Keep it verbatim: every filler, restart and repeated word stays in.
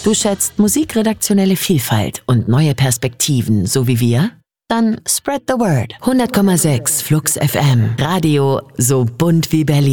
Du schätzt musikredaktionelle Vielfalt und neue Perspektiven, so wie wir? Dann spread the word. hundert Komma sechs Flux F M. Radio so bunt wie Berlin.